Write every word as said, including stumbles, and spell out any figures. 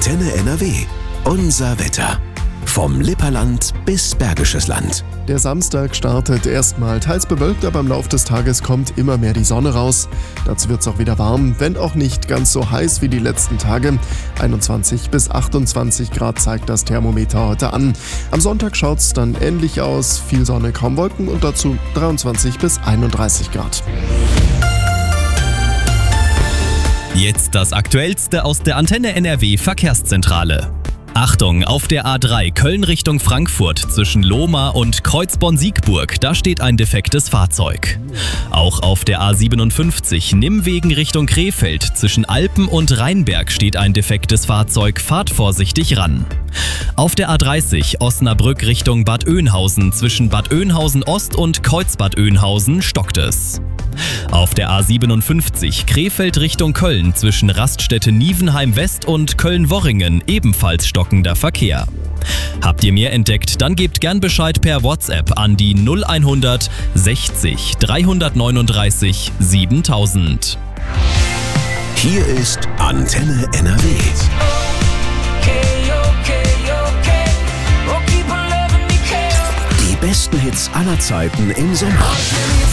Antenne N R W. Unser Wetter. Vom Lipperland bis Bergisches Land. Der Samstag startet erstmal teils bewölkt, aber im Laufe des Tages kommt immer mehr die Sonne raus. Dazu wird es auch wieder warm, wenn auch nicht ganz so heiß wie die letzten Tage. einundzwanzig bis achtundzwanzig Grad zeigt das Thermometer heute an. Am Sonntag schaut es dann ähnlich aus, viel Sonne, kaum Wolken und dazu dreiundzwanzig bis einunddreißig Grad. Jetzt das Aktuellste aus der Antenne N R W Verkehrszentrale. Achtung, auf der A drei Köln Richtung Frankfurt zwischen Lohmar und Kreuzborn-Siegburg, da steht ein defektes Fahrzeug. Auch auf der A siebenundfünfzig Nimmwegen Richtung Krefeld zwischen Alpen und Rheinberg steht ein defektes Fahrzeug, fahrt vorsichtig ran. Auf der A dreißig Osnabrück Richtung Bad Oeynhausen zwischen Bad Oeynhausen Ost und Kreuzbad Oeynhausen stockt es. Auf der A siebenundfünfzig Krefeld Richtung Köln zwischen Raststätte Nievenheim West und Köln-Worringen ebenfalls stockender Verkehr. Habt ihr mehr entdeckt, dann gebt gern Bescheid per WhatsApp an die null hundert sechzig dreihundertneununddreißig siebentausend. Hier ist Antenne N R W. Die besten Hits aller Zeiten im Sommer.